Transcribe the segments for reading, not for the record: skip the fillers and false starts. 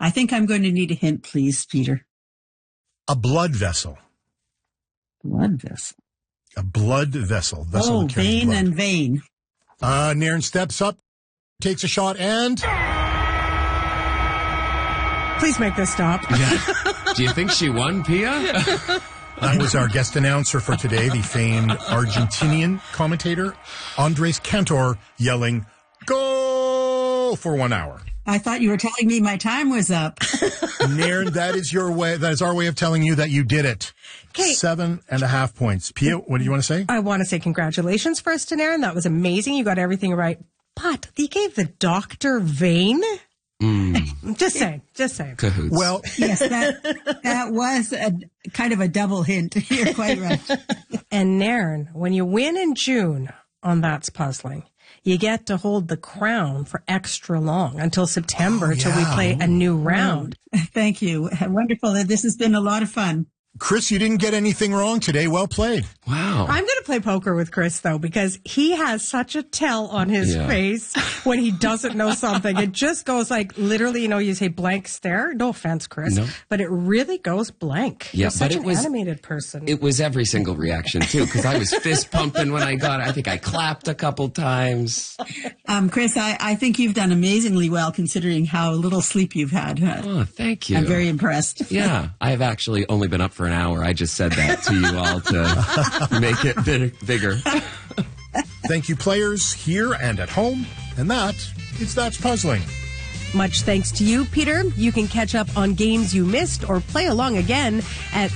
I think I'm going to need a hint, please, Peter. A blood vessel. Blood vessel. A blood vessel. Vein blood. And vein. Nairn steps up, takes a shot, and... Please make this stop. Yeah. Do you think she won, Pia? That was our guest announcer for today, the famed Argentinian commentator, Andres Cantor, yelling, "Go!" for 1 hour. I thought you were telling me my time was up. Nairn, that is our way of telling you that you did it. Okay. 7.5 points. Pia, what do you want to say? I want to say congratulations first to Nairn. That was amazing. You got everything right. But you gave the doctor vein? Just saying. Cahoots. Well, yes, that was a kind of a double hint. You're quite right. And Nairn, when you win in June on That's Puzzling, you get to hold the crown for extra long until September till we play a new round. Thank you. Wonderful. This has been a lot of fun. Chris, you didn't get anything wrong today. Well played. Wow. I'm going to play poker with Chris, though, because he has such a tell on his face when he doesn't know something. It just goes like, literally, you say blank stare. No offense, Chris. No. But it really goes blank. Yeah, You're such an animated person. It was every single reaction, too, because I was fist pumping when I got it. I think I clapped a couple times. Chris, I think you've done amazingly well considering how little sleep you've had. Oh, thank you. I'm very impressed. Yeah, I have actually only been up for an hour. I just said that to you all to make it bigger. Thank you, players here and at home. And that's Puzzling. Much thanks to you, Peter. You can catch up on games you missed or play along again at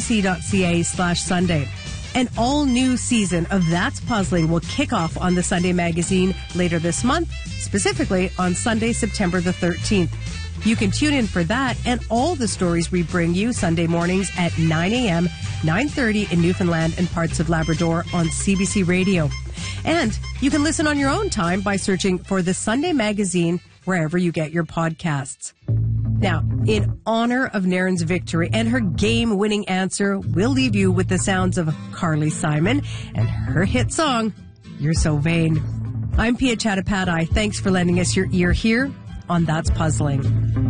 cbc.ca/Sunday. An all-new season of That's Puzzling will kick off on the Sunday magazine later this month, specifically on Sunday, September the 13th. You can tune in for that and all the stories we bring you Sunday mornings at 9 a.m., 9:30 in Newfoundland and parts of Labrador on CBC Radio. And you can listen on your own time by searching for the Sunday Magazine wherever you get your podcasts. Now, in honor of Nairn's victory and her game-winning answer, we'll leave you with the sounds of Carly Simon and her hit song, You're So Vain. I'm Pia Chattopadhyay. Thanks for lending us your ear here on That's Puzzling.